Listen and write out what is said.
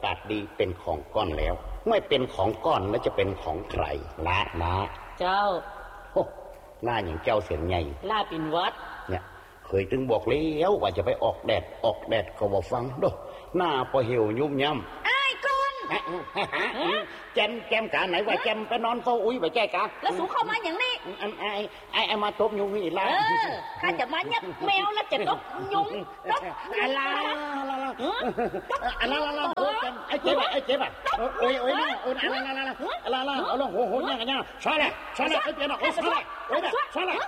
าสดีเป็นของก้อนแล้วไม่เป็นของก้อนแล้วจะเป็นของใครละนะเจ้าโอ้ล่าอย่างเจ้าเสียงใหญ่ล่าปิ่นวัดเนี่ยเคยถึงบอกแล้วว่าจะไปออกแดดก็บ่ฟังโดหน้าพอเหี่ยวยุ่มย่ำแจมกะไหนว่าแจมไปนอนเฝ้าอุ้ยไปแก้กะแล้วสูเข้ามาอย่างนี้ไอ้มาตบยุงนี่ล่ะข้าจะมายักแมวแล้วจะตบยุงตบอะไรไอ้เจ็บโอ้ยอะไรเอาลงโหย่างไอ้เปียนโอ้ยอะไร